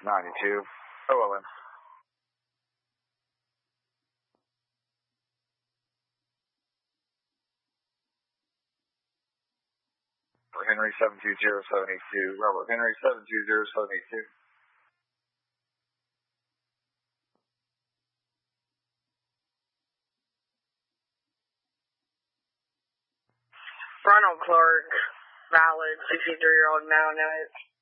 92. OLN. Henry 720782. Robert Henry 720782. Ronald Clark, valid, 63-year-old male, note.